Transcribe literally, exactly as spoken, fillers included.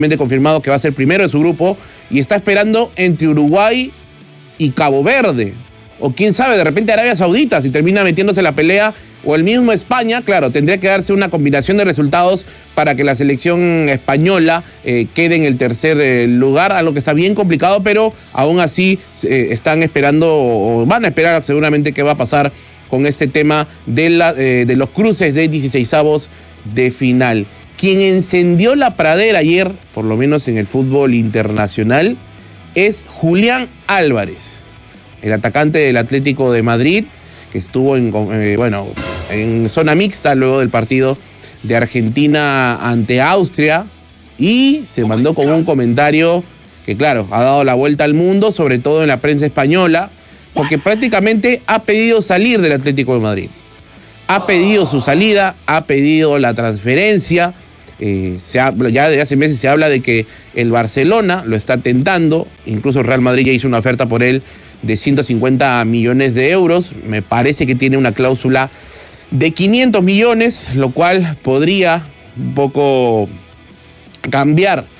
confirmado que va a ser primero de su grupo y está esperando entre Uruguay y Cabo Verde. O quién sabe, de repente Arabia Saudita, si termina metiéndose la pelea, o el mismo España. Claro, tendría que darse una combinación de resultados para que la selección española eh, quede en el tercer eh, lugar, algo que está bien complicado, pero aún así eh, están esperando, o van a esperar seguramente qué va a pasar con este tema de, la, eh, de los cruces de dieciseisavos de final. Quien encendió la pradera ayer, por lo menos en el fútbol internacional, es Julián Álvarez, el atacante del Atlético de Madrid, que estuvo en, eh, bueno, en zona mixta luego del partido de Argentina ante Austria, y se mandó con un comentario que, claro, ha dado la vuelta al mundo, sobre todo en la prensa española, porque prácticamente ha pedido salir del Atlético de Madrid. Ha pedido su salida, ha pedido la transferencia. Eh, se ha, ya desde hace meses se habla de que el Barcelona lo está tentando, incluso el Real Madrid ya hizo una oferta por él de ciento cincuenta millones de euros, me parece que tiene una cláusula de quinientos millones, lo cual podría un poco cambiar